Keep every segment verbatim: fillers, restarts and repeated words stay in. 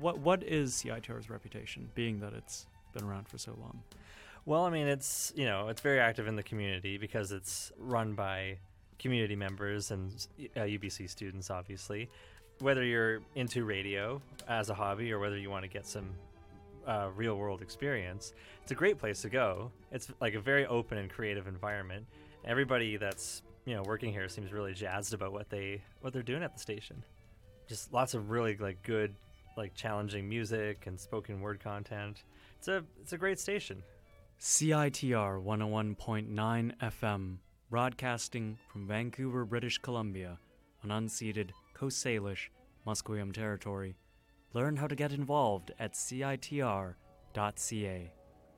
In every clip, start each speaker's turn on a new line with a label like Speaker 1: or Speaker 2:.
Speaker 1: what what is C I T R's reputation, being that it's been around for so long?
Speaker 2: Well, I mean, it's, you know, it's very active in the community because it's run by community members and uh, U B C students, obviously. Whether you're into radio as a hobby or whether you want to get some uh, real world experience, it's a great place to go. It's like a very open and creative environment. Everybody that's, you know, working here seems really jazzed about what they what they're doing at the station. Just lots of really like good, like challenging music and spoken word content. It's a it's a great station.
Speaker 1: C I T R one oh one point nine F M, broadcasting from Vancouver, British Columbia, on unceded Coast Salish, Musqueam territory. Learn how to get involved at C I T R dot C A.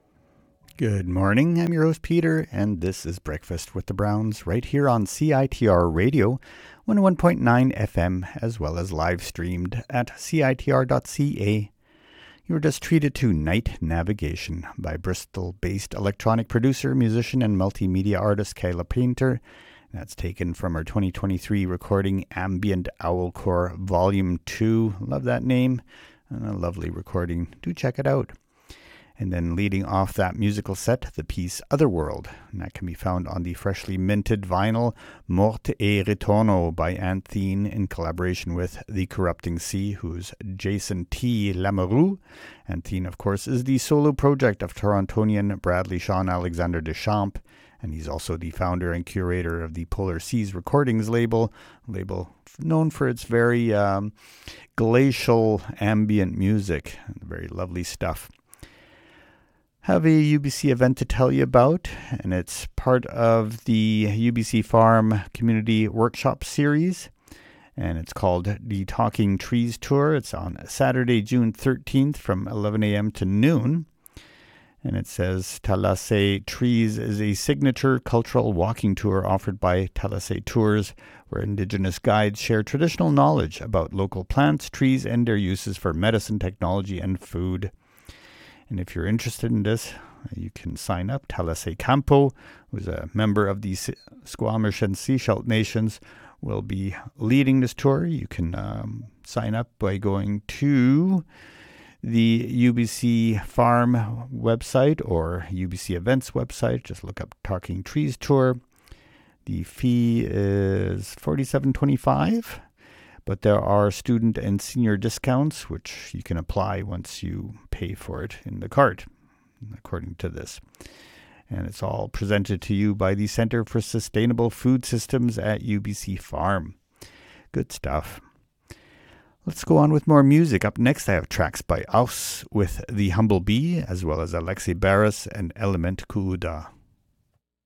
Speaker 3: Good morning, I'm your host Peter, and this is Breakfast with the Browns right here on C I T R Radio, one oh one point nine F M, as well as live streamed at C I T R dot C A. You were just treated to Night Navigation by Bristol-based electronic producer, musician, and multimedia artist Kayla Painter. That's taken from her twenty twenty-three recording Ambient Owlcore Volume two. Love that name. And a lovely recording. Do check it out. And then leading off that musical set, the piece Otherworld. And that can be found on the freshly minted vinyl Morte e Ritorno by Anthene in collaboration with The Corrupting Sea, who's Jason T. Lamoureux. Anthene, of course, is the solo project of Torontonian Bradley Sean Alexander Deschamps, and he's also the founder and curator of the Polar Seas Recordings label, label known for its very um, glacial ambient music, very lovely stuff. Have a U B C event to tell you about, and it's part of the U B C Farm Community Workshop Series, and it's called the Talking Trees Tour. It's on Saturday, June thirteenth from eleven a.m. to noon, and it says Talasay Trees is a signature cultural walking tour offered by Talasay Tours, where Indigenous guides share traditional knowledge about local plants, trees, and their uses for medicine, technology, and food. And if you're interested in this, you can sign up. Talasay Campo, who's a member of the Squamish and Sechelt Nations, will be leading this tour. You can um, sign up by going to the U B C Farm website or U B C Events website. Just look up Talking Trees Tour. The fee is forty-seven twenty-five. But there are student and senior discounts, which you can apply once you pay for it in the cart, according to this. And it's all presented to you by the Center for Sustainable Food Systems at U B C Farm. Good stuff. Let's go on with more music. Up next, I have tracks by Aus with The Humble Bee, as well as Alexei Barras and Element Kuuda.